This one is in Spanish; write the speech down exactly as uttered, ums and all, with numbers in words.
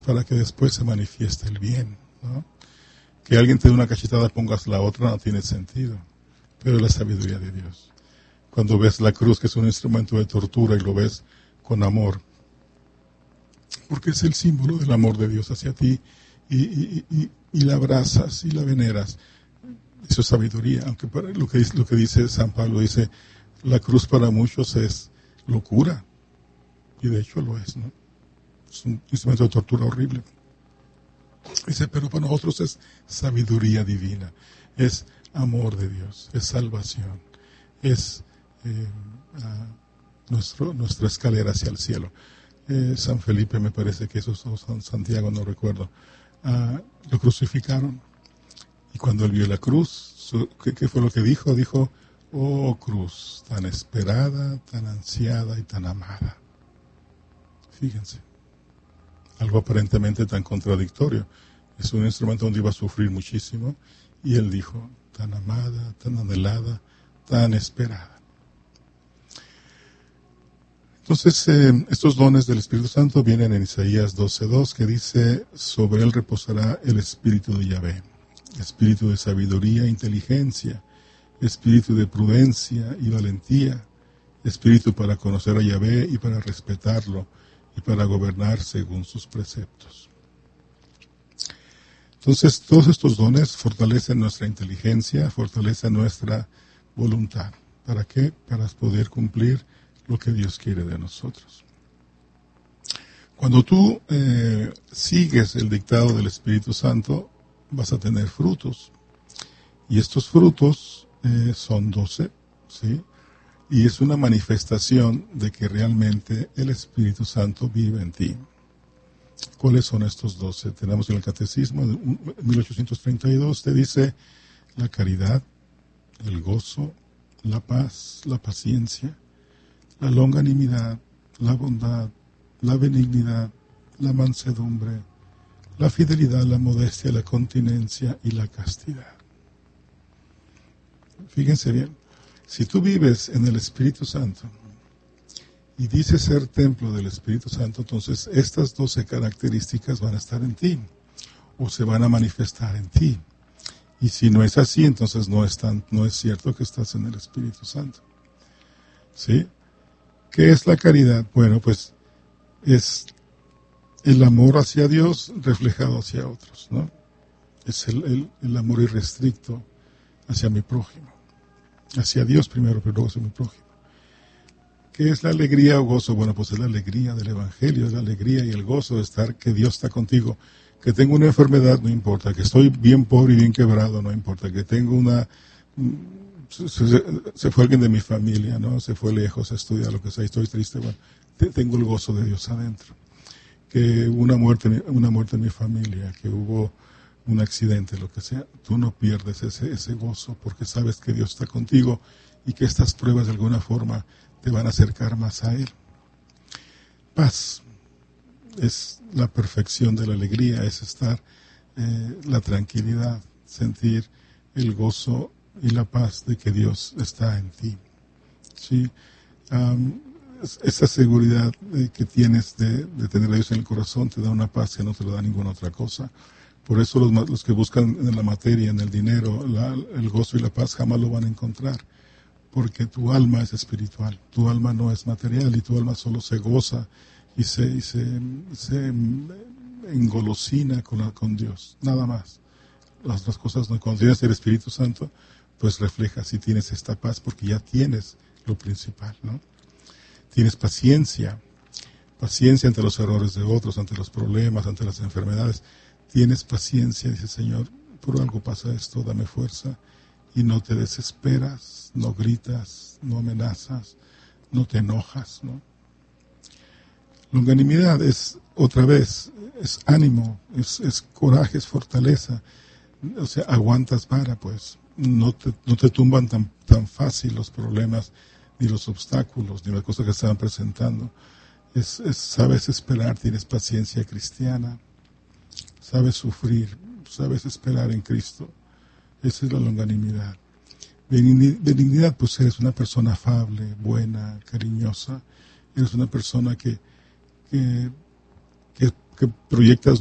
para que después se manifieste el bien, ¿no? Que alguien te dé una cachetada, pongas la otra, no tiene sentido. Pero es la sabiduría de Dios. Cuando ves la cruz, que es un instrumento de tortura, y lo ves con amor, porque es el símbolo del amor de Dios hacia ti, y, y, y, y la abrazas y la veneras, eso es sabiduría. Aunque para lo que, lo que dice San Pablo, dice, la cruz para muchos es locura, y de hecho lo es, ¿no? Es un instrumento de tortura horrible. Dice, pero para nosotros es sabiduría divina, es amor de Dios, es salvación, es eh, uh, nuestro, nuestra escalera hacia el cielo. Eh, San Felipe, me parece que eso es San Santiago, no recuerdo, uh, lo crucificaron, y cuando él vio la cruz, su, ¿qué, ¿qué fue lo que dijo? Dijo, oh cruz, tan esperada, tan ansiada y tan amada. Fíjense. Algo aparentemente tan contradictorio. Es un instrumento donde iba a sufrir muchísimo, y él dijo, tan amada, tan anhelada, tan esperada. Entonces, eh, estos dones del Espíritu Santo vienen en Isaías doce dos, que dice, sobre él reposará el Espíritu de Yahvé, Espíritu de sabiduría e inteligencia, Espíritu de prudencia y valentía, Espíritu para conocer a Yahvé y para respetarlo, y para gobernar según sus preceptos. Entonces, todos estos dones fortalecen nuestra inteligencia, fortalecen nuestra voluntad. ¿Para qué? Para poder cumplir lo que Dios quiere de nosotros. Cuando tú eh, sigues el dictado del Espíritu Santo, vas a tener frutos. Y estos frutos eh, son doce, ¿sí? Y es una manifestación de que realmente el Espíritu Santo vive en ti. ¿Cuáles son estos doce? Tenemos en el Catecismo, en mil ochocientos treinta y dos, te dice la caridad, el gozo, la paz, la paciencia, la longanimidad, la bondad, la benignidad, la mansedumbre, la fidelidad, la modestia, la continencia y la castidad. Fíjense bien. Si tú vives en el Espíritu Santo y dices ser templo del Espíritu Santo, entonces estas doce características van a estar en ti o se van a manifestar en ti. Y si no es así, entonces no es, tan, no es cierto que estás en el Espíritu Santo. ¿Sí? ¿Qué es la caridad? Bueno, pues es el amor hacia Dios reflejado hacia otros, ¿no? Es el, el, el amor irrestricto hacia mi prójimo. Hacia Dios primero, pero luego hacia mi prójimo. ¿Qué es la alegría o gozo? Bueno, pues es la alegría del Evangelio, es la alegría y el gozo de estar, que Dios está contigo. Que tengo una enfermedad, no importa. Que estoy bien pobre y bien quebrado, no importa. Que tengo una... Se, se, se fue alguien de mi familia, ¿no? Se fue lejos a estudiar, lo que sea, estoy triste. Bueno, te, tengo el gozo de Dios adentro. Que una muerte, una muerte en mi familia, que hubo un accidente, lo que sea, tú no pierdes ese, ese gozo porque sabes que Dios está contigo y que estas pruebas de alguna forma te van a acercar más a Él. Paz es la perfección de la alegría, es estar, eh, la tranquilidad, sentir el gozo y la paz de que Dios está en ti. ¿Sí? Um, esa seguridad eh, que tienes de, de tener a Dios en el corazón te da una paz que no te lo da ninguna otra cosa. Por eso los, los que buscan en la materia, en el dinero, la, el gozo y la paz jamás lo van a encontrar, porque tu alma es espiritual, tu alma no es material y tu alma solo se goza y se, y se, se engolosina con, la, con Dios, nada más. Las otras cosas no. Cuando tienes el Espíritu Santo, pues reflejas y tienes esta paz porque ya tienes lo principal, ¿no? Tienes paciencia, paciencia ante los errores de otros, ante los problemas, ante las enfermedades. Tienes paciencia, dice Señor, por algo pasa esto, dame fuerza, y no te desesperas, no gritas, no amenazas, no te enojas, ¿no? Longanimidad es, otra vez, es ánimo, es, es coraje, es fortaleza, o sea, aguantas vara, pues, no te, no te tumban tan, tan fácil los problemas, ni los obstáculos, ni las cosas que estaban presentando, es, es, sabes esperar, tienes paciencia cristiana, sabes sufrir, sabes esperar en Cristo. Esa es la longanimidad. Benignidad, pues eres una persona afable, buena, cariñosa. Eres una persona que, que, que que proyectas